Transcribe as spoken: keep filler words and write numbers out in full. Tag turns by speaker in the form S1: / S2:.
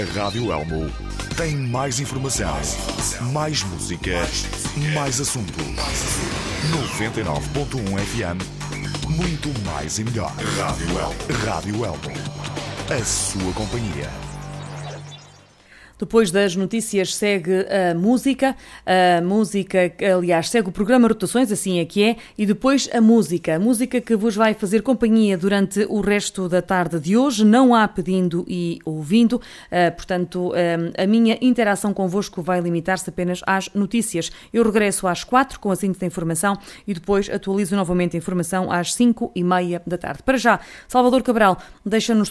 S1: A Rádio Elmo tem mais informação, mais música, mais assuntos. noventa e nove ponto um F M, muito mais e melhor. Rádio Elmo. Rádio Elmo, a sua companhia.
S2: Depois das notícias segue a música, a música, aliás, segue o programa Rotações, assim é que é, e depois a música, a música que vos vai fazer companhia durante o resto da tarde de hoje, não há pedindo e ouvindo, portanto, a minha interação convosco vai limitar-se apenas às notícias. Eu regresso às quatro com a síntese da informação e depois atualizo novamente a informação às cinco e meia da tarde. Para já, Salvador Cabral deixa-nos